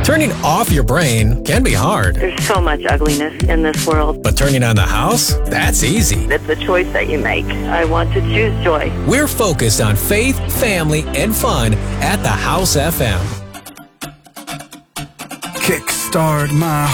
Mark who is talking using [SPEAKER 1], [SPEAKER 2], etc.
[SPEAKER 1] Turning off your brain can be hard,
[SPEAKER 2] There's so much ugliness in this world.
[SPEAKER 1] but turning on the house? That's easy.
[SPEAKER 2] It's a choice that you make. I want to choose joy.
[SPEAKER 1] We're focused on faith, family, and fun at the House FM.
[SPEAKER 3] Kickstart my